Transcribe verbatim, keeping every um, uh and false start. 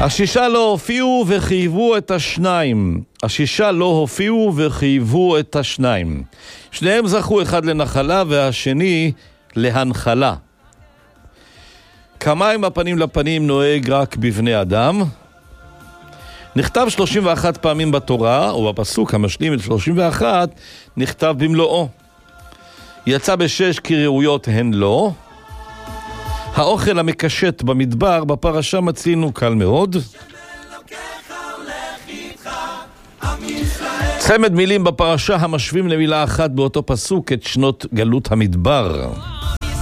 השישה לא הופיעו וחייבו את השניים. השישה לא הופיעו וחייבו את השניים. שניהם זכו, אחד לנחלה והשני להנחלה. כמה עם הפנים לפנים נוהג רק בבני אדם. נכתב שלושים ואחת פעמים בתורה, ובפסוק המשלים את שלושים ואחת נכתב במלואו. יצא בשש קריאויות הן לא. האוכל המקשט במדבר בפרשה מצינו קל מאוד. צמד מילים בפרשה המשווים למילה אחת באותו פסוק את שנות גלות המדבר.